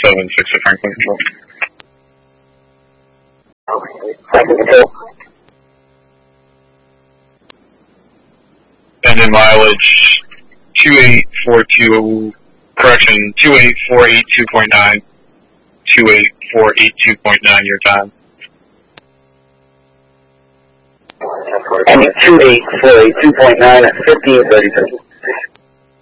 776 at Franklin Control. Franklin Control. Engine mileage 2842, correction, 28482.9, 28482.9 your time. And 28482.9 at 1533.